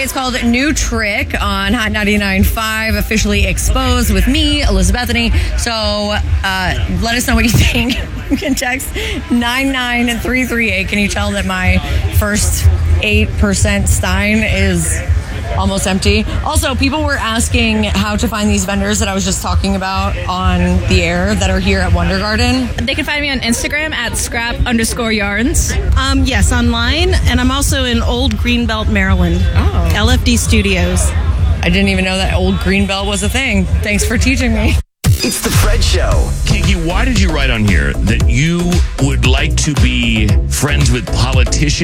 It's called New Trick on Hot 99.5, officially exposed with me, Elizabethany. So let us know what you think. You can text 99338. Can you tell that my first 8% Stein is almost empty? Also, people were asking how to find these vendors that I was just talking about on the air that are here at Wonder Garden. They can find me on Instagram at scrap_yarns. Yes, online, and I'm also in Old Greenbelt, Maryland. Oh. LFD Studios. I didn't even know that Old Greenbelt was a thing. Thanks for teaching me. It's the Fred Show. Kiki, why did you write on here that you would like to be friends with politicians?